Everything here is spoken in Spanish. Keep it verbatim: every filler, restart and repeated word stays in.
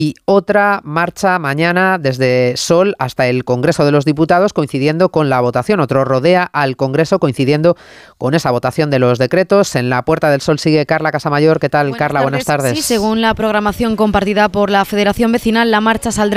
y otra marcha mañana desde Sol hasta el Congreso de los Diputados, coincidiendo con la votación. Otro rodea al Congreso coincidiendo con esa votación de los decretos. En la Puerta del Sol sigue Carla Casamayor. ¿Qué tal, Buenas Carla? tardes. Buenas tardes. Sí, según la programación compartida por la Federación Vecinal, la marcha saldrá